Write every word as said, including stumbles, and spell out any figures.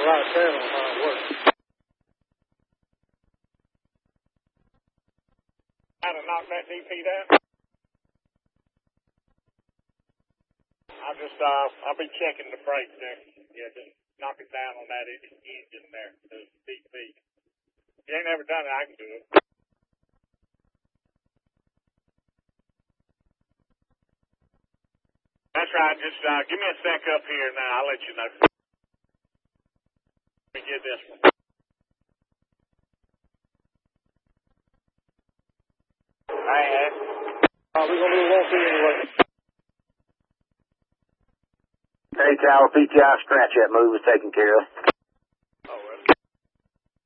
out of ten on how it works. How to knock that D P down? I'll just, uh, I'll be checking the brakes there. Yeah, just knock it down on that engine there, the D P. If you ain't never done it, I can do it. That's right. Just uh, give me a sec up here now. I'll let you know. Let me get this one. Hey, Ed. Uh, we're going to move on to you anyway. Hey, Tower, P T I scratch that move is taken care of.